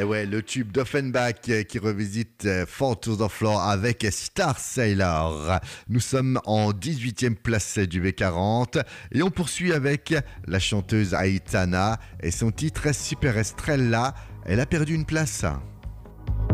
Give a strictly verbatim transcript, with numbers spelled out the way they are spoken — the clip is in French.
ouais, le tube d'Offenbach euh, qui revisite euh, Four to the Floor avec Star Sailor. Nous sommes en dix-huitième place du V quarante et on poursuit avec la chanteuse Aitana et son titre Super Estrella. Elle a perdu une place.